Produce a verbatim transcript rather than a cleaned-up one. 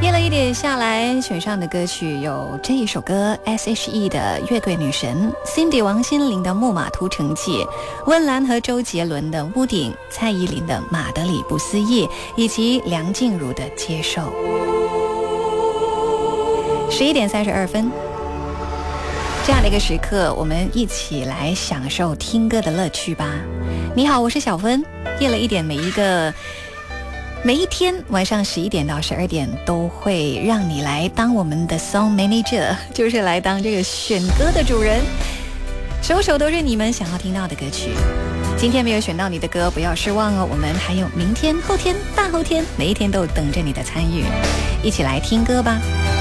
夜了一点下来，选上的歌曲有这一首歌 S H E 的《月桂女神》， Cindy 王心凌的《木马屠城记》，温岚和周杰伦的《屋顶》，蔡依林的《马德里不思议》，以及梁静茹的《接受》。十一点三十二分，这样的一个时刻，我们一起来享受听歌的乐趣吧。你好，我是小芬。夜了一点，每一个每一天晚上十一点到十二点都会让你来当我们的 song manager， 就是来当这个选歌的主人，首首都是你们想要听到的歌曲。今天没有选到你的歌，不要失望哦，我们还有明天、后天、大后天，每一天都等着你的参与，一起来听歌吧。